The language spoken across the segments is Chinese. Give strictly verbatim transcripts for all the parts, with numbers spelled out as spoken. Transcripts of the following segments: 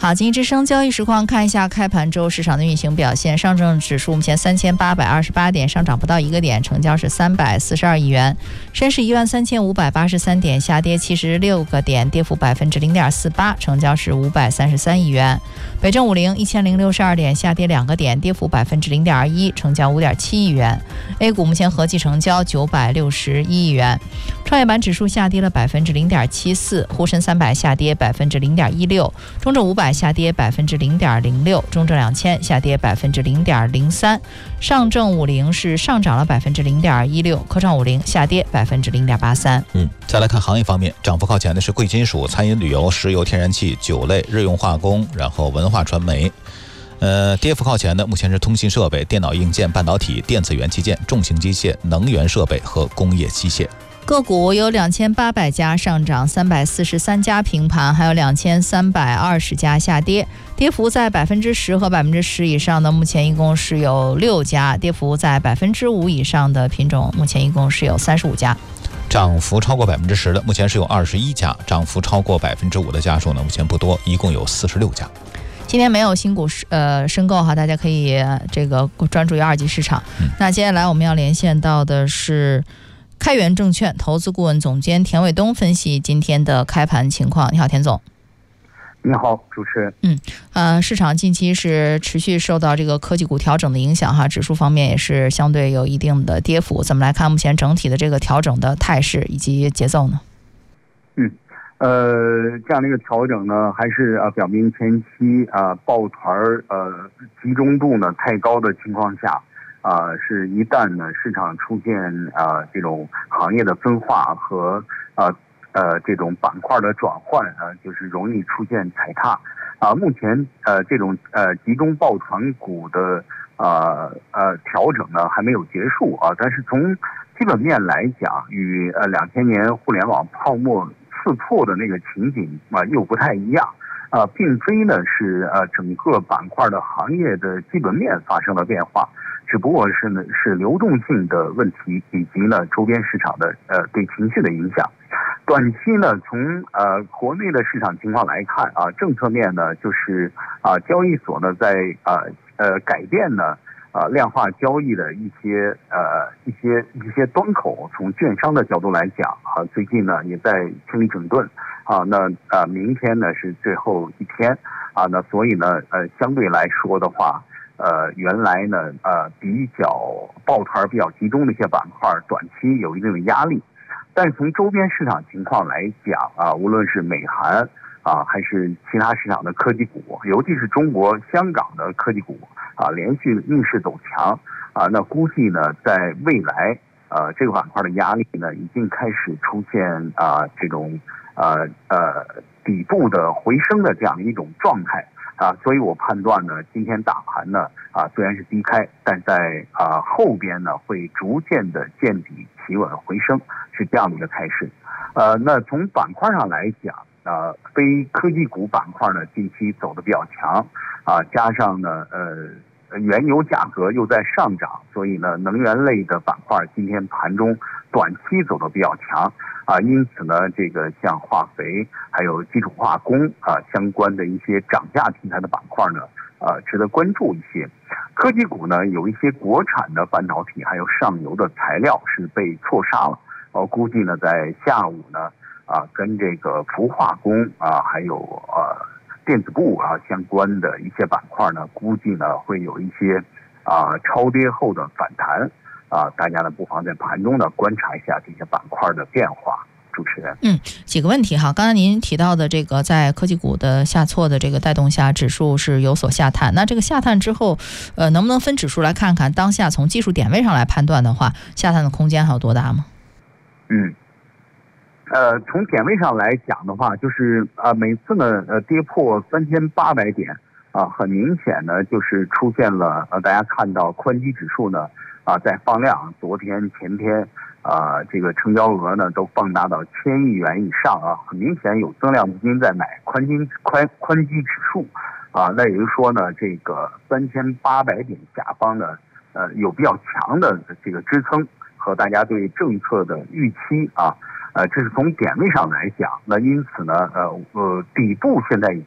好，经济之声交易实况，看一下开盘周市场的运行表现。上证指数目前三千八百二十八点，上涨不到一个点，成交是三百四十二亿元。深市一万三千五百八十三点，下跌七十六个点，跌幅百分之零点四八，成交是五百三十三亿元。北证五零一千零六十二点，下跌两个点，跌幅百分之零点二一，成交五点七亿元。A 股目前合计成交九百六十一亿元。创业板指数下跌了百分之零点七四，沪深三百下跌百分之零点一六，中证五百下跌百分之零点零六，中证两千下跌百分之零点零三，上证五零是上涨了百分之零点一六，科创五零下跌百分之零点八三。 嗯，再来看行业方面，涨幅靠前的是贵金属、餐饮旅游、石油、天然气、酒类、日用化工，然后文化传媒。呃，跌幅靠前的目前是通信设备、电脑硬件、半导体、电子元器件、重型机械、能源设备和工业机械。 个股有两千八百家上涨，三百四十三家平盘，还有两千三百二十家下跌，跌幅在百分之十和百分之十以上的，目前一共是有六家；跌幅在百分之五以上的品种，目前一共是有三十五家。 涨幅超过百分之十的，目前是有二十一家；涨幅超过百分之五的家数呢，目前不多，一共有四十六家。 今天没有新股呃申购哈，大家可以这个专注于二级市场。嗯、那接下来我们要连线到的是开源证券投资顾问总监田伟东分析今天的开盘情况。你好，田总。 你好，主持人。 嗯，呃，市场近期是持续受到这个科技股调整的影响哈，指数方面也是相对有一定的跌幅。怎么来看目前整体的这个调整的态势以及节奏呢？ 嗯，呃，这样的一个调整呢，还是呃表明前期啊、呃、抱团呃集中度呢太高的情况下。啊、呃，是一旦呢市场出现啊、呃、这种行业的分化和呃呃这种板块的转换啊、呃，就是容易出现踩踏啊、呃。目前呃这种呃集中抱团股的呃呃调整呢还没有结束啊，但是从基本面来讲，与呃两千年互联网泡沫刺破的那个情景啊、呃、又不太一样啊、呃，并非呢是呃整个板块的行业的基本面发生了变化。只不过是呢，是流动性的问题，以及呢周边市场的呃对情绪的影响。短期呢，从呃国内的市场情况来看啊，政策面呢就是啊交易所呢在啊 呃, 呃改变呢啊量化交易的一些呃一些一些端口。从券商的角度来讲啊，最近呢也在清理整顿啊，那啊明天呢是最后一天啊，那所以呢呃相对来说的话。呃，原来呢，呃，比较抱团比较集中的一些板块，短期有一定的压力，但是从周边市场情况来讲啊，无论是美韩啊，还是其他市场的科技股，尤其是中国香港的科技股啊，连续逆势走强啊，那估计呢，在未来呃这个板块的压力呢，已经开始出现啊这种呃呃底部的回升的这样的一种状态。啊，所以我判断呢，今天大盘呢，啊虽然是低开，但在啊后边呢会逐渐的见底企稳回升，是这样的一个态势。呃，那从板块上来讲，啊非科技股板块呢近期走得比较强，啊加上呢呃原油价格又在上涨，所以呢能源类的板块今天盘中短期走得比较强。啊，因此呢，这个像化肥还有基础化工啊相关的一些涨价题材的板块呢，呃，值得关注一些。科技股呢，有一些国产的半导体还有上游的材料是被错杀了。我估计呢，在下午呢，啊，跟这个氟化工啊，还有呃电子布啊相关的一些板块呢，估计呢会有一些啊超跌后的反弹。啊，大家呢不妨在盘中呢观察一下这些板块的变化。主持人， 嗯，几个问题哈。刚才您提到的这个，在科技股的下挫的这个带动下，指数是有所下探。那这个下探之后，呃，能不能分指数来看看当下从技术点位上来判断的话，下探的空间还有多大吗？ 嗯，呃，从点位上来讲的话，就是啊、呃，每次呢呃跌破三千八百点啊，很明显呢就是出现了呃，大家看到宽基指数呢。啊，在放量，昨天、前天，啊，这个成交额呢都放大到千亿元以上啊，很明显有增量资金在买宽基宽宽基指数，啊，那也就是说呢，这个三千八百点下方呢，呃，有比较强的这个支撑和大家对政策的预期啊，呃，这是从点位上来讲，那因此呢，呃呃，底部现在已经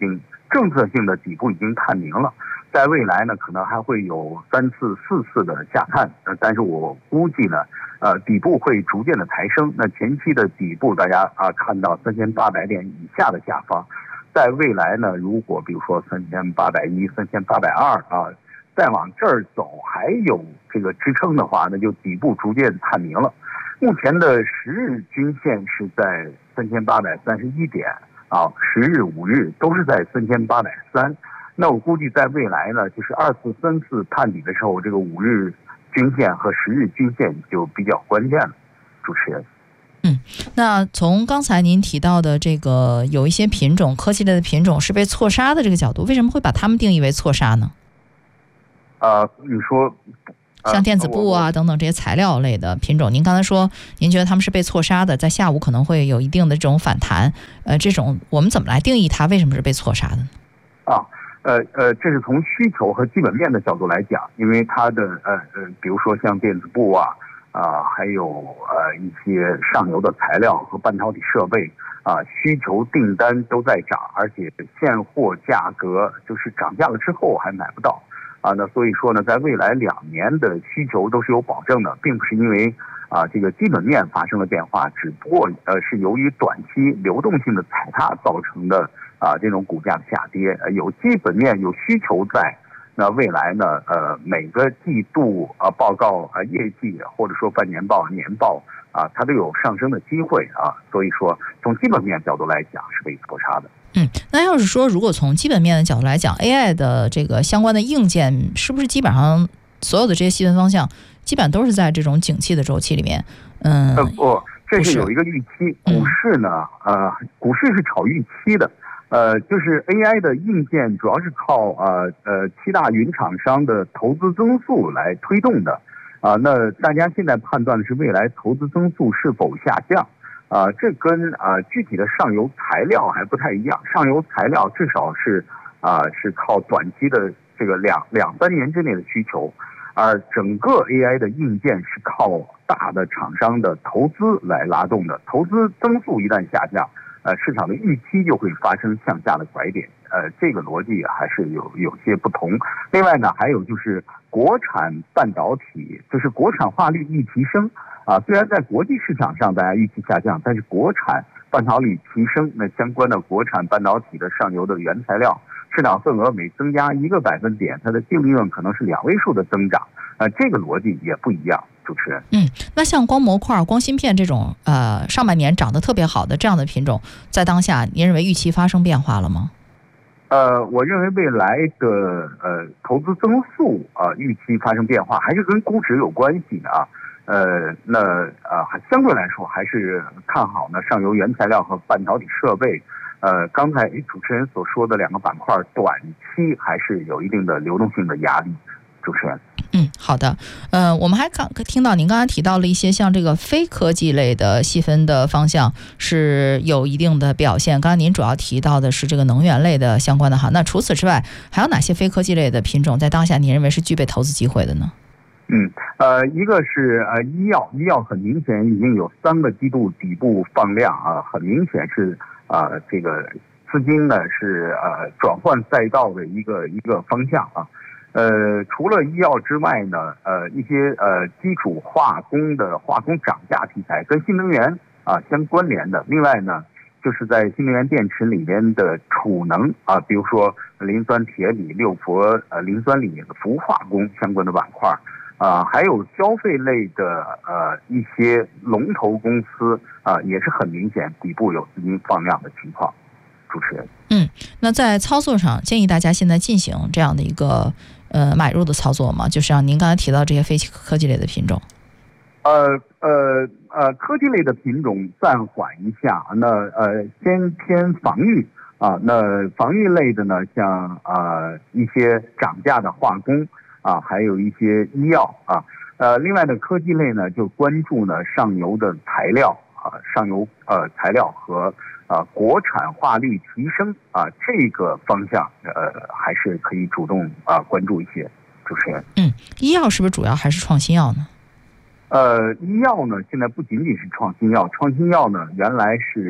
政策性的底部已经探明了，在未来呢，可能还会有三次、四次的下探，呃，但是我估计呢，呃，底部会逐渐的抬升。那前期的底部，大家啊看到三千八百点以下的下方，在未来呢，如果比如说三千八百一、三千八百二啊，再往这儿走还有这个支撑的话，那就底部逐渐探明了。目前的十日均线是在三千八百三十一点啊，十日、五日都是在三千八百三。那我估计在未来呢，就是二次、三次探底的时候，这个五日均线和十日均线就比较关键了。主持人， 嗯，那从刚才您提到的这个有一些品种，科技类的品种是被错杀的这个角度，为什么会把它们定义为错杀呢？ 呃，你说。 像电子布啊等等这些材料类的品种，您刚才说您觉得他们是被错杀的，在下午可能会有一定的这种反弹，呃，这种我们怎么来定义它为什么是被错杀的呢？ 啊，呃呃，这是从需求和基本面的角度来讲，因为它的呃呃，比如说像电子布啊啊，还有呃一些上游的材料和半导体设备啊，需求订单都在涨，而且现货价格就是涨价了之后还买不到。啊，那所以说呢，在未来两年的需求都是有保证的，并不是因为啊这个基本面发生了变化，只不过呃是由于短期流动性的踩踏造成的啊这种股价的下跌。呃、有基本面有需求在，那未来呢呃每个季度啊报告啊业绩或者说半年报、年报啊，它都有上升的机会啊。所以说从基本面角度来讲是被错杀的。 嗯，那要是说，如果从基本面的角度来讲 ，A I 的这个相关的硬件，是不是基本上所有的这些细分方向，基本上都是在这种景气的周期里面？嗯， 呃不，这是有一个预期。股市呢，呃，股市是炒预期的，呃，就是 A I 的硬件主要是靠呃呃七大云厂商的投资增速来推动的，啊、呃，那大家现在判断的是未来投资增速是否下降。啊、呃，这跟啊、呃、具体的上游材料还不太一样。上游材料至少是啊、呃、是靠短期的这个两两三年之内的需求，而整个 A I 的硬件是靠大的厂商的投资来拉动的。投资增速一旦下降，呃，市场的预期就会发生向下的拐点。呃，这个逻辑还是有有些不同。另外呢，还有就是国产半导体，就是国产化率一提升。啊，虽然在国际市场上大家预期下降，但是国产半导体提升，那相关的国产半导体的上游的原材料市场份额每增加一个百分点，它的净利润可能是两位数的增长。呃，这个逻辑也不一样。主持人， 嗯，那像光模块、光芯片这种呃上半年涨得特别好的这样的品种，在当下您认为预期发生变化了吗？ 呃，我认为未来的呃投资增速啊、呃、预期发生变化，还是跟估值有关系的啊。呃，那呃，相对来说还是看好呢上游原材料和半导体设备。呃，刚才主持人所说的两个板块，短期还是有一定的流动性的压力。主持人， 嗯，好的。呃，我们还刚听到您刚才提到了一些像这个非科技类的细分的方向是有一定的表现。刚才您主要提到的是这个能源类的相关的哈，那除此之外，还有哪些非科技类的品种在当下您认为是具备投资机会的呢？ 嗯，呃，一个是呃医药，医药很明显已经有三个季度底部放量啊，很明显是啊、呃、这个资金呢是呃转换赛道的一个一个方向啊。呃，除了医药之外呢，呃一些呃基础化工的化工涨价题材跟新能源啊相关联的，另外呢就是在新能源电池里面的储能啊，比如说磷酸铁锂、六氟呃磷酸锂氟化工相关的板块。啊、呃，还有消费类的呃一些龙头公司啊、呃，也是很明显底部有资金放量的情况。主持人， 嗯，那在操作上建议大家现在进行这样的一个呃买入的操作吗？就是像您刚才提到这些非科技类的品种。 呃呃呃，科技类的品种暂缓一下，那呃先偏防御啊，那防御类的呢，像啊、呃、一些涨价的化工。啊，还有一些医药啊，呃，另外的科技类呢，就关注呢上游的材料啊，上游呃材料和啊国产化率提升啊这个方向，呃，还是可以主动啊关注一些。主持人， 嗯，医药是不是主要还是创新药呢？ 呃，医药呢，现在不仅仅是创新药，创新药呢原来是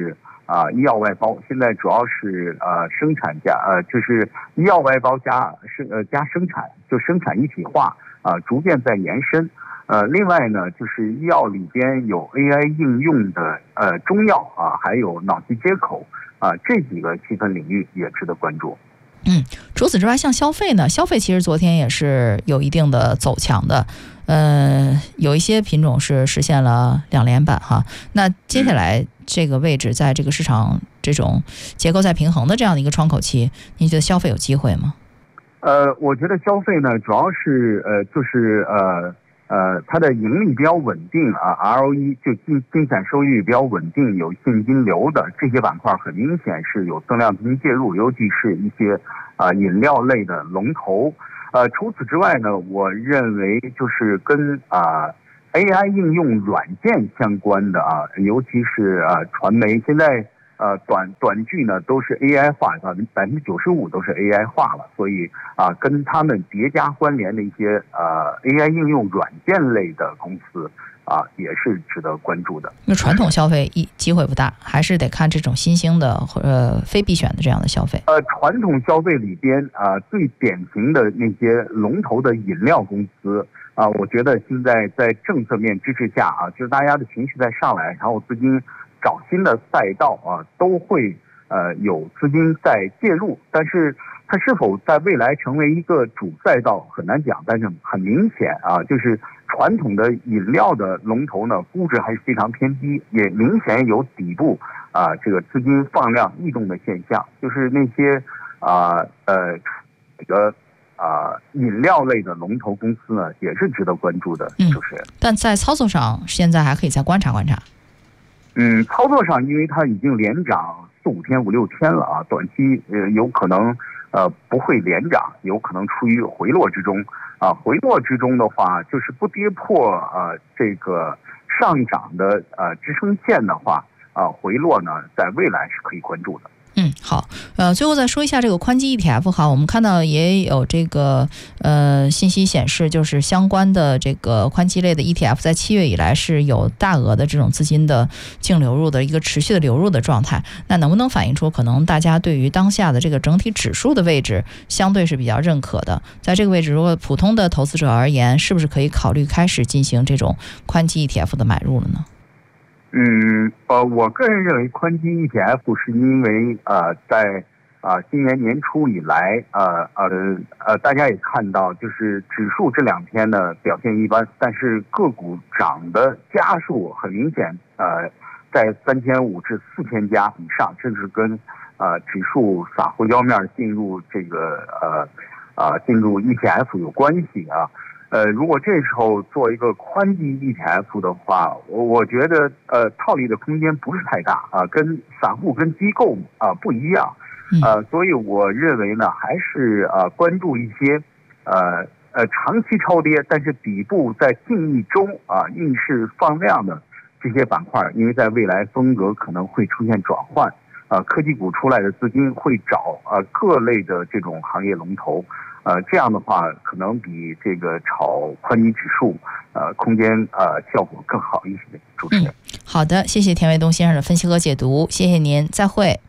啊医药外包，现在主要是呃生产加呃就是医药外包加生呃加生产，就生产一体化啊，逐渐在延伸。呃，另外呢，就是医药里边有 A I 应用的呃中药啊，还有脑机接口啊，这几个细分领域也值得关注。 嗯，除此之外，像消费呢，消费其实昨天也是有一定的走强的，呃，有一些品种是实现了两连板哈。那接下来这个位置，在这个市场这种结构在平衡的这样的一个窗口期，您觉得消费有机会吗？ 呃，我觉得消费呢，主要是呃，就是呃。呃，它的盈利比较稳定啊 ，R O E 就净净资产收益率比较稳定，有现金流的这些板块，很明显是有增量资金介入，尤其是一些啊、呃、饮料类的龙头。呃，除此之外呢，我认为就是跟啊、呃、A I 应用软件相关的啊，尤其是啊、呃、传媒，现在呃短短剧呢都是 A I 化，百分百分之九十五都是 A I 化了，所以啊、呃、跟他们叠加关联的一些呃 A I 应用软件类的公司啊、呃、也是值得关注的。 那传统消费一机会不大，还是得看这种新兴的呃非必选的这样的消费。 呃，传统消费里边啊、呃、最典型的那些龙头的饮料公司啊、呃，我觉得现在在政策面支持下啊，就是大家的情绪在上来，然后资金找新的赛道啊，都会呃有资金在介入，但是它是否在未来成为一个主赛道很难讲，但是很明显啊，就是传统的饮料的龙头呢，估值还是非常偏低，也明显有底部啊这个资金放量异动的现象，就是那些啊 呃, 呃这个啊饮料类的龙头公司呢，也是值得关注的， 嗯， 就是。 但在操作上，现在还可以再观察观察。 嗯，操作上，因为它已经连涨四五天、五六天了啊，短期呃有可能呃不会连涨，有可能处于回落之中啊。回落之中的话，就是不跌破呃这个上涨的呃支撑线的话啊，回落呢，在未来是可以关注的。 嗯，好，呃，最后再说一下这个宽基 E T F 哈，我们看到也有这个呃信息显示，就是相关的这个宽基类的 E T F 在七月以来是有大额的这种资金的净流入的一个持续的流入的状态，那能不能反映出可能大家对于当下的这个整体指数的位置相对是比较认可的？在这个位置，如果普通的投资者而言，是不是可以考虑开始进行这种宽基 E T F 的买入了呢？ 嗯，呃，我个人认为宽基 E T F 是因为呃，在啊、呃、今年年初以来，呃呃呃，大家也看到，就是指数这两天呢表现一般，但是个股涨的家数很明显，呃，在三千五至四千家以上，这是跟呃指数撒胡椒面进入这个呃啊进入 E T F 有关系啊。呃，如果这时候做一个宽基 E T F 的话，我我觉得呃套利的空间不是太大啊，跟散户跟机构啊不一样，呃，所以我认为呢，还是呃关注一些呃呃长期超跌，但是底部在近一周啊逆势放量的这些板块，因为在未来风格可能会出现转换，啊，科技股出来的资金会找呃各类的这种行业龙头。呃，这样的话可能比这个炒宽基指数，呃，空间呃效果更好一些。主持人， 嗯，好的，谢谢田卫东先生的分析和解读，谢谢您，再会。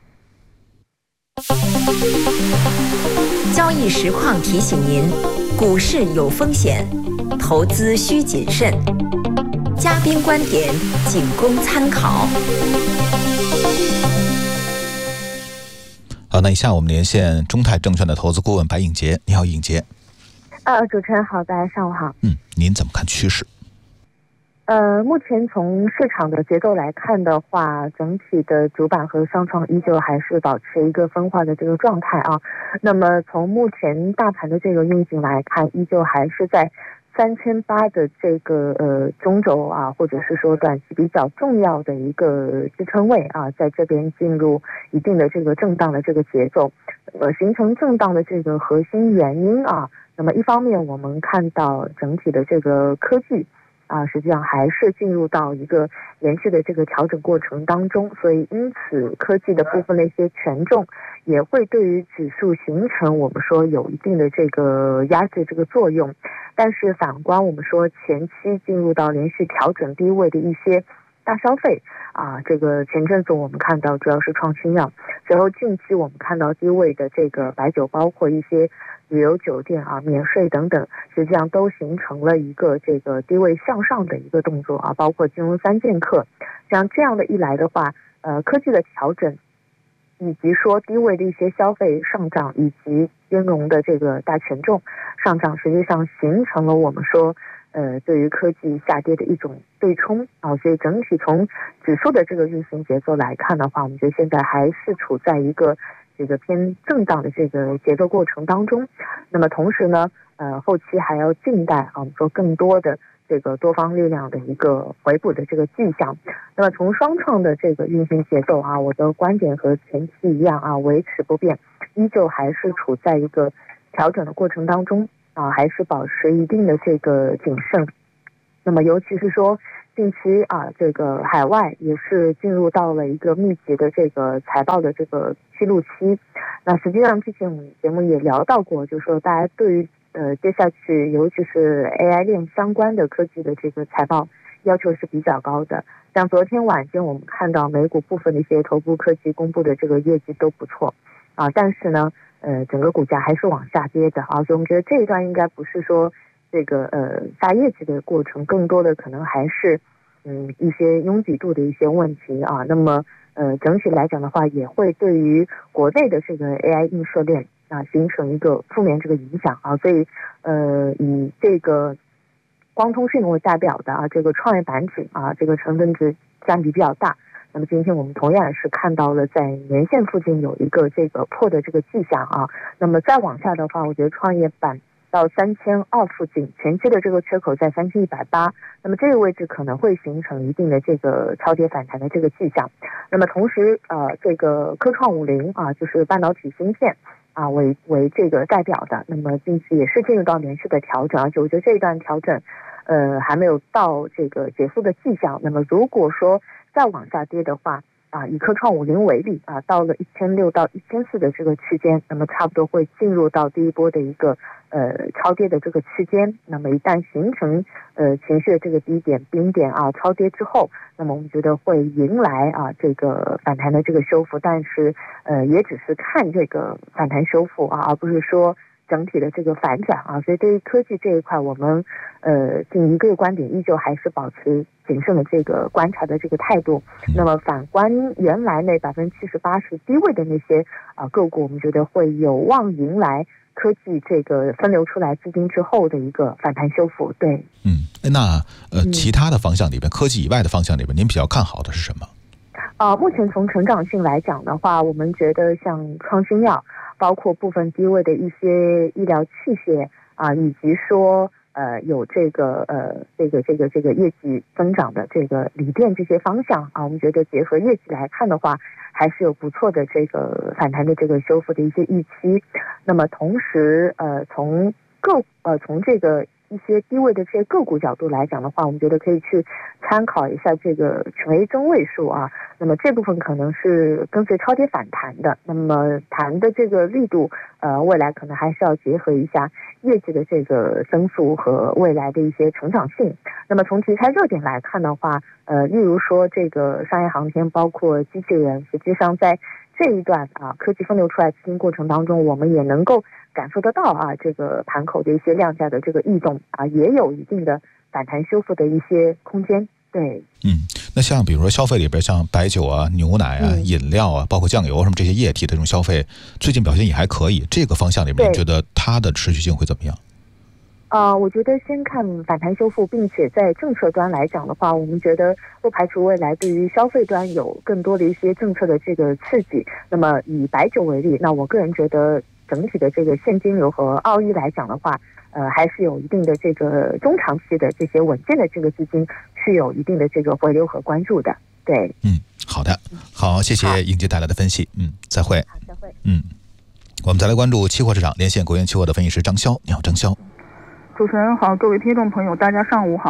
交易实况提醒您，股市有风险，投资需谨慎，嘉宾观点仅供参考。 好，那以下我们连线中泰证券的投资顾问白颖杰。你好，颖杰。 呃，主持人好，大家上午好。 嗯，您怎么看趋势？ 呃，目前从市场的结构来看的话，整体的主板和上创依旧还是保持一个分化的这个状态啊。那么从目前大盘的这个运行来看，依旧还是在三千八的这个呃中轴啊，或者是说短期比较重要的一个支撑位啊，在这边进入一定的这个震荡的这个节奏，呃，形成震荡的这个核心原因啊。那么一方面，我们看到整体的这个科技啊，实际上还是进入到一个连续的这个调整过程当中，所以因此科技的部分的一些权重也会对于指数形成我们说有一定的这个压制这个作用。但是反观我们说前期进入到连续调整低位的一些大消费啊，这个前阵子我们看到主要是创新药，随后近期我们看到低位的这个白酒，包括一些旅游酒店啊、免税等等，实际上都形成了一个这个低位向上的一个动作啊，包括金融三剑客，像这样的一来的话，呃，科技的调整，以及说低位的一些消费上涨，以及金融的这个大权重上涨，实际上形成了我们说呃对于科技下跌的一种对冲啊，所以整体从指数的这个运行节奏来看的话，我们觉得现在还是处在一个这个偏震荡的这个节奏过程当中。那么同时呢，呃后期还要静待啊，我们说更多的这个多方力量的一个回补的这个迹象。那么从双创的这个运行节奏啊，我的观点和前期一样啊，维持不变，依旧还是处在一个调整的过程当中啊，还是保持一定的这个谨慎。那么尤其是说近期啊，这个海外也是进入到了一个密集的这个财报的这个披露期。那实际上之前我们节目也聊到过，就是说大家对于呃接下去尤其是 A I 链相关的科技的这个财报要求是比较高的。像昨天晚间我们看到美股部分的一些头部科技公布的这个业绩都不错啊，但是呢呃整个股价还是往下跌的啊，所以我们觉得这一段应该不是说这个呃下业绩的过程，更多的可能还是嗯一些拥挤度的一些问题啊。那么呃整体来讲的话，也会对于国内的这个 A I 映射链啊形成一个负面这个影响啊。所以呃以这个光通讯为代表的啊这个创业板指啊，这个成分值占比比较大。那么今天我们同样是看到了在年线附近有一个这个破的这个迹象啊。那么再往下的话，我觉得创业板到三千二附近，前期的这个缺口在三千一百八，那么这个位置可能会形成一定的这个超跌反弹的这个迹象。那么同时呃这个科创五零啊，就是半导体芯片啊为为这个代表的，那么近期也是进入到连续的调整，而且我觉得这一段调整呃还没有到这个结束的迹象。那么如果说再往下跌的话啊，以科创五零为例啊，到了一千六到一千四的这个区间，那么差不多会进入到第一波的一个呃超跌的这个区间。那么一旦形成呃情绪的这个低点冰点啊超跌之后，那么我们觉得会迎来啊这个反弹的这个修复，但是呃也只是看这个反弹修复啊，而不是说整体的这个反转啊。所以对于科技这一块，我们呃近一个月观点依旧还是保持谨慎的这个观察的这个态度。那么反观原来那百分之七十八十低位的那些啊个股，我们觉得会有望迎来科技这个分流出来资金之后的一个反弹修复。对， 嗯，那呃其他的方向里边，科技以外的方向里边，您比较看好的是什么？ 啊，目前从成长性来讲的话，我们觉得像创新药，包括部分低位的一些医疗器械啊，以及说呃有这个呃这个这个这个业绩增长的这个锂电这些方向啊，我们觉得结合业绩来看的话，还是有不错的这个反弹的这个修复的一些预期。那么同时呃从个呃从这个一些低位的这些个股角度来讲的话，我们觉得可以去参考一下这个权威中位数啊。那么这部分可能是跟随超跌反弹的，那么弹的这个力度呃未来可能还是要结合一下业绩的这个增速和未来的一些成长性。那么从题材热点来看的话，呃例如说这个商业航天包括机器人，实际上在这一段啊科技分流出来资金过程当中，我们也能够感受得到啊这个盘口的一些量价的这个异动啊，也有一定的反弹修复的一些空间。对， 嗯，那像比如说消费里边，像白酒啊、牛奶啊、 嗯、 饮料啊，包括酱油什么这些液体的这种消费，最近表现也还可以。这个方向里面，你觉得它的持续性会怎么样？ 呃，我觉得先看反弹修复，并且在政策端来讲的话，我们觉得不排除未来对于消费端有更多的一些政策的这个刺激。那么以白酒为例，那我个人觉得整体的这个现金流和澳币来讲的话，呃，还是有一定的这个中长期的这些稳健的这个资金是有一定的这个回流和关注的。对， 嗯，好的，好，谢谢英杰带来的分析，嗯，再会。 好，再会。 嗯，我们再来关注期货市场，连线国元期货的分析师张潇，你好，张潇。 主持人好，各位听众朋友，大家上午好。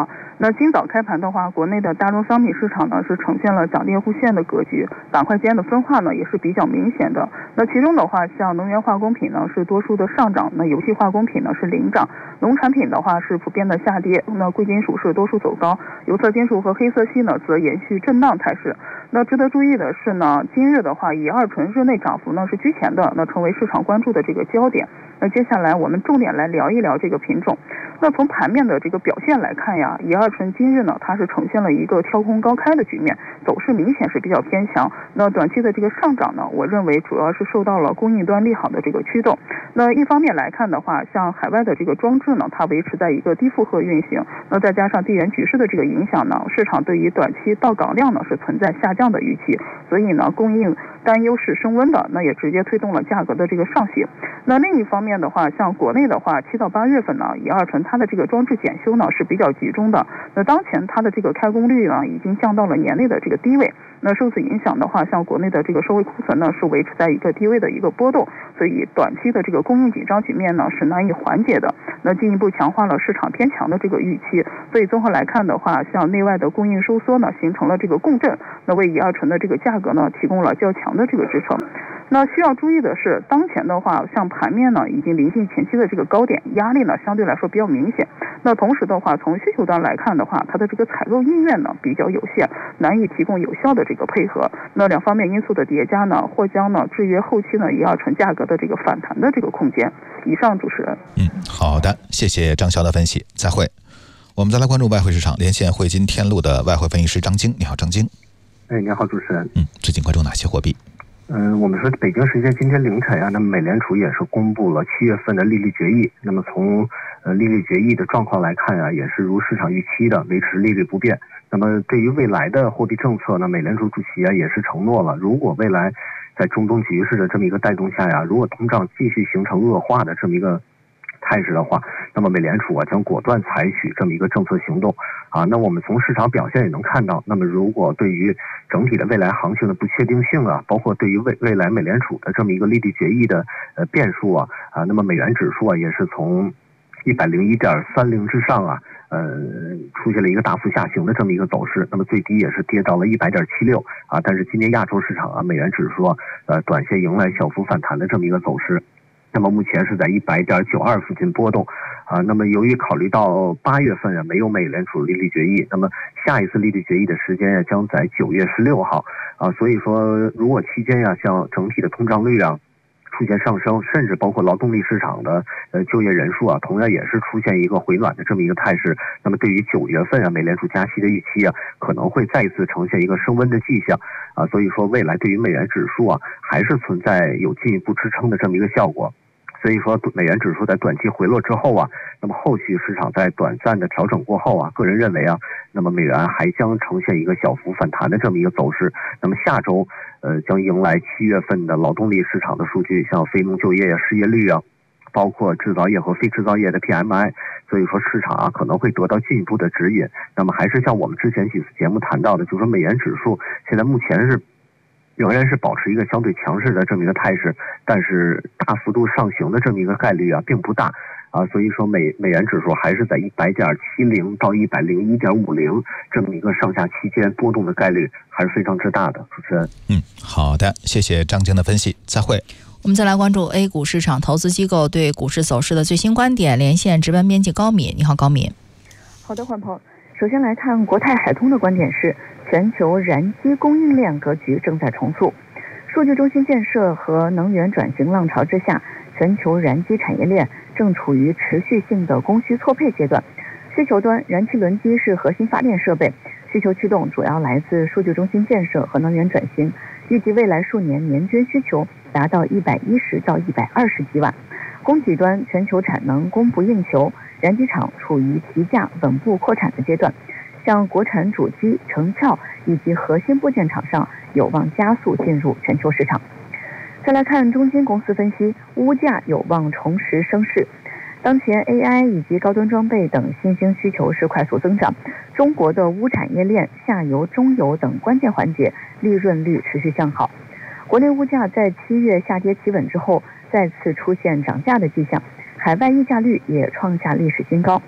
那今早开盘的话，国内的大宗商品市场呢是呈现了涨跌互现的格局，板块间的分化呢也是比较明显的。那其中的话，像能源化工品呢是多数的上涨，那油气化工品呢是领涨，农产品的话是普遍的下跌，那贵金属是多数走高，有色金属和黑色系呢则延续震荡态势。那值得注意的是呢，今日的话，乙二醇日内涨幅呢是居前的，那成为市场关注的这个焦点。那接下来我们重点来聊一聊这个品种。那从盘面的这个表现来看呀，乙二醇今日呢它是呈现了一个跳空高开的局面，走势明显是比较偏强。那短期的这个上涨呢，我认为主要是受到了供应端利好的这个驱动。那一方面来看的话，像海外的这个装置呢，它维持在一个低负荷运行，那再加上地缘局势的这个影响呢，市场对于短期到港量呢是存在下降的预期，所以呢供应担忧是升温的，那也直接推动了价格的这个上行。那另一方面的话，像国内的话，七到八月份呢，乙二醇它的这个装置检修呢是比较集中的。那当前它的这个开工率呢已经降到了年内的这个低位。那受此影响的话，像国内的这个社会库存呢是维持在一个低位的一个波动，所以短期的这个供应紧张局面呢是难以缓解的。那进一步强化了市场偏强的这个预期。所以综合来看的话，像内外的供应收缩呢形成了这个共振，那为乙二醇的这个价格呢提供了较强的这个支撑。那需要注意的是，当前的话，像盘面呢已经临近前期的这个高点，压力呢相对来说比较明显。那同时的话，从需求端来看的话，它的这个采购意愿呢比较有限，难以提供有效的这个配合。那两方面因素的叠加呢，或将呢制约后期呢乙二醇价格的这个反弹的这个空间。以上，主持人。 嗯，好的，谢谢张潇的分析，再会。我们再来关注外汇市场，连线汇金天路的外汇分析师张晶。你好，张晶。 哎，你好，主持人。 嗯，最近关注哪些货币？ 嗯，我们说北京时间今天凌晨啊，那么美联储也是公布了七月份的利率决议。那么从呃利率决议的状况来看啊，也是如市场预期的维持利率不变。那么对于未来的货币政策呢，美联储主席啊也是承诺了，如果未来在中东局势的这么一个带动下呀，如果通胀继续形成恶化的这么一个态势的话，那么美联储啊将果断采取这么一个政策行动啊。那我们从市场表现也能看到，那么如果对于整体的未来行情的不确定性啊，包括对于未未来美联储的这么一个利率决议的呃变数啊啊，那么美元指数啊也是从一百零一点三零之上啊，呃出现了一个大幅下行的这么一个走势，那么最低也是跌到了一百点七六啊。但是今年亚洲市场啊，美元指数啊呃短线迎来小幅反弹的这么一个走势。那么目前是在一百点九二附近波动，啊，那么由于考虑到八月份啊没有美联储利率决议，那么下一次利率决议的时间呀将在九月十六号，啊，所以说如果期间呀像整体的通胀率啊出现上升，甚至包括劳动力市场的呃就业人数啊，同样也是出现一个回暖的这么一个态势。那么对于九月份啊美联储加息的预期啊，可能会再次呈现一个升温的迹象啊，所以说未来对于美元指数啊还是存在有进一步支撑的这么一个效果。所以说美元指数在短期回落之后啊，那么后续市场在短暂的调整过后啊，个人认为啊，那么美元还将呈现一个小幅反弹的这么一个走势。那么下周呃将迎来七月份的劳动力市场的数据，像非农就业呀、失业率啊，包括制造业和非制造业的 P M I， 所以说市场啊可能会得到进一步的指引。那么还是像我们之前几次节目谈到的，就是说美元指数现在目前是仍然是保持一个相对强势的这么一个态势，但是大幅度上行的这么一个概率啊并不大啊，所以说美美元指数还是在一百点七零到一百零一点五零这么一个上下期间波动的概率还是非常之大的。主持人， 嗯，好的，谢谢张晶的分析，再会。 我们再来关注 A 股市场投资机构对股市走势的最新观点，连线值班编辑高敏。你好，高敏。 好的，焕鹏。首先来看国泰海通的观点是，全球燃机供应链格局正在重塑，数据中心建设和能源转型浪潮之下，全球燃机产业链正处于持续性的供需错配阶段。需求端，燃气轮机是核心发电设备，需求驱动主要来自数据中心建设和能源转型，预计未来数年年均需求达到一百一十到一百二十吉瓦。供给端，全球产能供不应求，燃机厂处于提价稳步扩产的阶段，像国产主机、成壳以及核心部件厂商有望加速进入全球市场。再来看中金公司分析，钨价有望重拾升势。当前 A I 以及高端装备等新兴需求是快速增长，中国的钨产业链下游、中游等关键环节利润率持续向好。国内钨价在七月下跌企稳之后，再次出现涨价的迹象，海外溢价率也创下历史新高。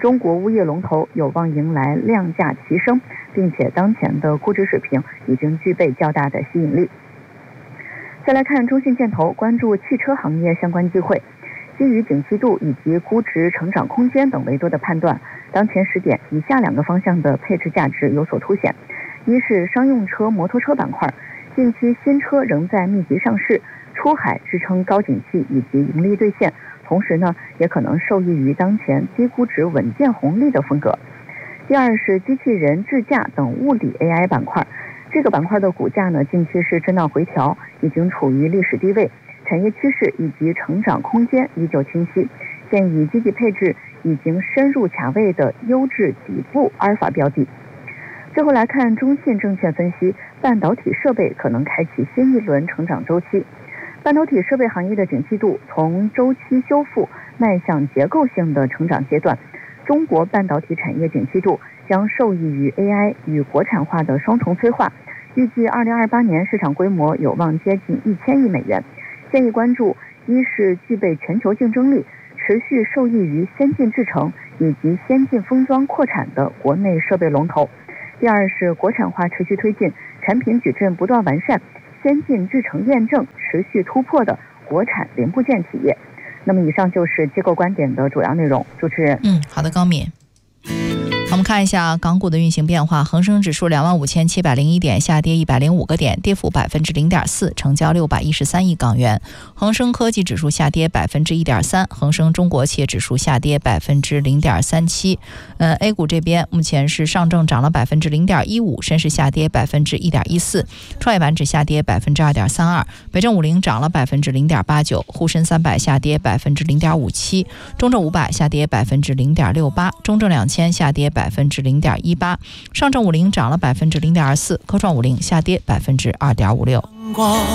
中国物业龙头有望迎来量价齐升，并且当前的估值水平已经具备较大的吸引力。再来看中信建投关注汽车行业相关机会，基于景气度以及估值成长空间等维度的判断，当前时点以下两个方向的配置价值有所凸显。一是商用车、摩托车板块，近期新车仍在密集上市，出海支撑高景气以及盈利兑现，同时呢，也可能受益于当前低估值稳健红利的风格。第二是机器人、智驾等物理 A I 板块，这个板块的股价呢，近期是震荡回调，已经处于历史低位，产业趋势以及成长空间依旧清晰，建议积极配置已经深入卡位的优质底部阿尔法标的。最后来看中信证券分析，半导体设备可能开启新一轮成长周期。半导体设备行业的景气度从周期修复迈向结构性的成长阶段，中国半导体产业景气度将受益于 A I 与国产化的双重催化，预计二零二八年市场规模有望接近一千亿美元。建议关注一是具备全球竞争力，持续受益于先进制程以及先进封装扩产的国内设备龙头；第二是国产化持续推进，产品矩阵不断完善，先进制程验证持续突破的国产零部件企业。那么以上就是机构观点的主要内容。主持人， 嗯，好的，高敏。我们看一下港股的运行变化，恒生指数两万五千七百零一点，下跌一百零五个点，跌幅百分之零点四，成交六百一十三亿港元。恒生科技指数下跌百分之一点三，恒生中国企业指数下跌百分之零点三七。呃 ，A 股这边目前是上证涨了百分之零点一五，深市下跌百分之一点一四，创业板指下跌百分之二点三二，北证五零涨了百分之零点八九，沪深三百下跌百分之零点五七，中证五百下跌百分之零点六八，中证两千下跌百分之零点一八，上证五零涨了百分之零点二四，科创五零下跌百分之二点五六。